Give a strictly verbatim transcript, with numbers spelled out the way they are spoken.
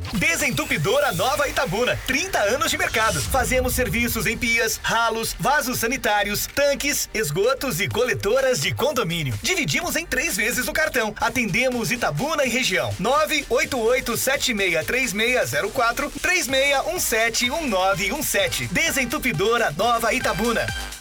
Desentupidora Nova Itabuna, trinta anos de mercado. Fazemos serviços em pias, ralos, vasos sanitários, tanques, esgotos e coletoras de condomínio. Dividimos em três vezes o cartão. Atendemos Itabuna e região. nove oito oito sete seis três seis zero quatro, três seis um sete um nove um sete. Desentupidora Nova Itabuna.